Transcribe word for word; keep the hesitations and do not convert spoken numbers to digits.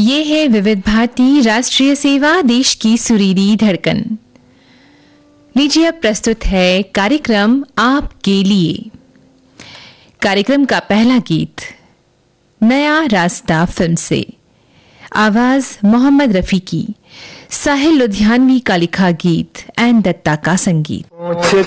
ये है विविध भारती राष्ट्रीय सेवा, देश की सुरीली धड़कन। लीजिए अब प्रस्तुत है कार्यक्रम आपके लिए। कार्यक्रम का पहला गीत नया रास्ता फिल्म से, आवाज मोहम्मद रफी की, साहिल लुधियानवी का लिखा गीत एन दत्ता का संगीत।